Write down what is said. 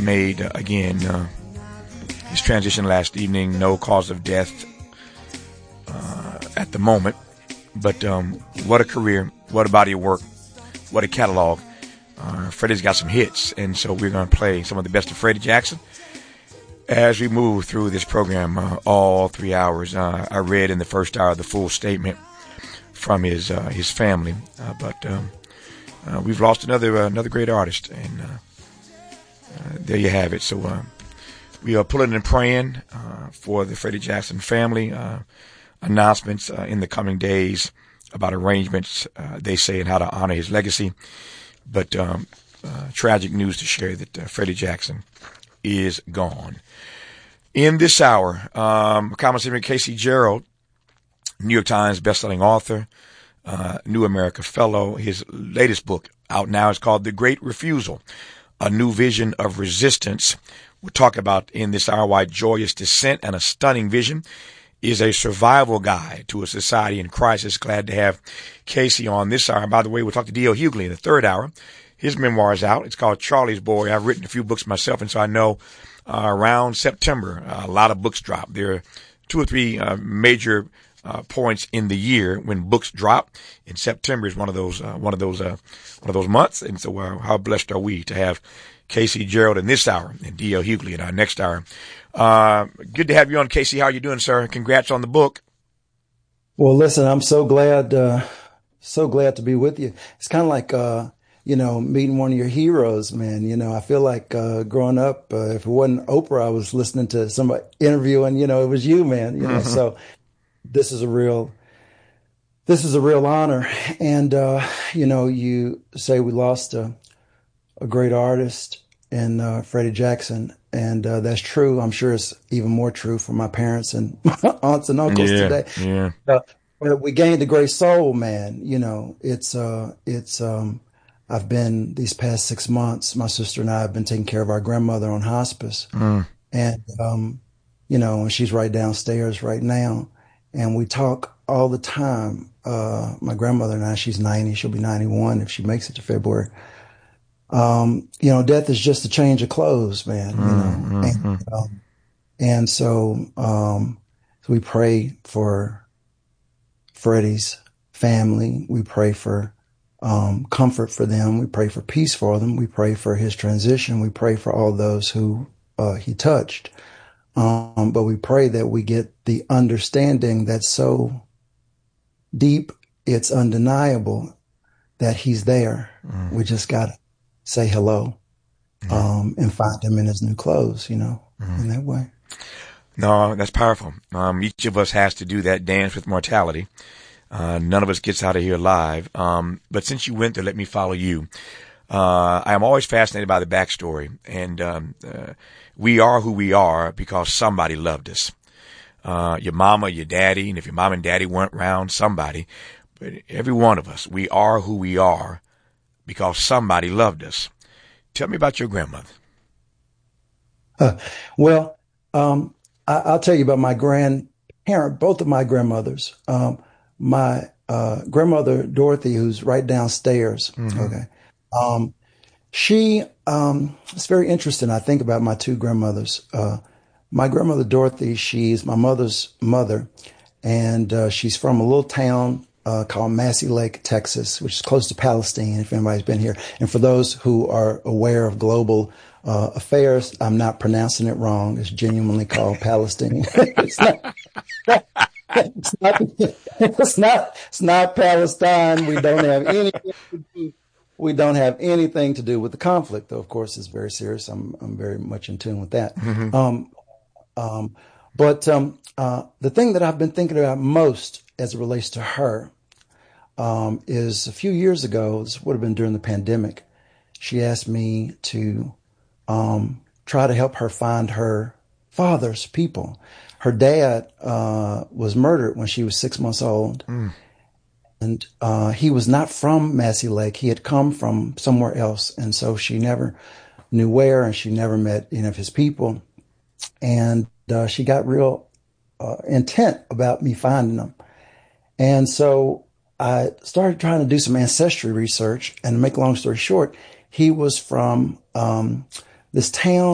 made, his transition last evening. No cause of death at the moment. But what a career, what a body of work, what a catalog. Freddie's got some hits, and so we're going to play some of the best of Freddie Jackson as we move through this program all 3 hours. I read in the first hour the full statement from his family, but we've lost another great artist, and there you have it. So we are pulling and praying for the Freddie Jackson family. Announcements in the coming days about arrangements, they say, and how to honor his legacy. But tragic news to share that Freddie Jackson is gone. In this hour, Congressman Casey Gerald, New York Times bestselling author, New America Fellow. His latest book out now is called The Great Refusal, A New Vision of Resistance. We'll talk about in this hour why Joyous Dissent and a Stunning Vision is a survival guide to a society in crisis. Glad to have Casey on this hour. And by the way, we'll talk to D.L. Hughley in the third hour. His memoir is out. It's called Charlie's Boy. I've written a few books myself, and so I know around September a lot of books drop. There are 2 or 3 major points in the year when books drop, and September is one of those months. And so how blessed are we to have Casey Gerald in this hour and D.L. Hughley in our next hour. Good to have you on, Casey. How are you doing, sir? Congrats on the book. Well, listen, I'm so glad to be with you. It's kind of like, meeting one of your heroes, man. I feel like, growing up, if it wasn't Oprah, I was listening to somebody interviewing, it was you, man, Mm-hmm. So this is a real honor. And, you say we lost a great artist in, Freddie Jackson. And that's true. I'm sure it's even more true for my parents and my aunts and uncles today. Yeah. But we gained a great soul, man. I've been these past 6 months, my sister and I have been taking care of our grandmother on hospice. And, she's right downstairs right now. And we talk all the time. My grandmother and I, she's 90, she'll be 91 if she makes it to February. Death is just a change of clothes, man, and so we pray for Freddie's family. We pray for, comfort for them. We pray for peace for them. We pray for his transition. We pray for all those who, he touched. But we pray that we get the understanding that's so deep, it's undeniable that he's there. We just gotta say hello, and find him in his new clothes, in that way. No, that's powerful. Each of us has to do that dance with mortality. None of us gets out of here alive. But since you went there, let me follow you. I am always fascinated by the backstory, and we are who we are because somebody loved us. Your mama, your daddy, and if your mom and daddy weren't around, somebody. But every one of us, we are who we are because somebody loved us. Tell me about your grandmother. I'll tell you about my grandparent, both of my grandmothers. My grandmother, Dorothy, who's right downstairs. Mm-hmm. Okay. It's very interesting. I think about my 2 grandmothers. My grandmother, Dorothy, she's my mother's mother, and she's from a little town called Massey Lake, Texas, which is close to Palestine, if anybody's been here. And for those who are aware of global affairs, I'm not pronouncing it wrong. It's genuinely called Palestine. It's not Palestine. We don't have anything to do with the conflict, though, of course, it's very serious. I'm very much in tune with that. Mm-hmm. But the thing that I've been thinking about most as it relates to her is a few years ago, this would have been during the pandemic, she asked me to try to help her find her father's people. Her dad was murdered when she was 6 months old. And he was not from Massey Lake. He had come from somewhere else. And so she never knew where, and she never met any of his people. And she got real intent about me finding them. And so I started trying to do some ancestry research. And to make a long story short, he was from this town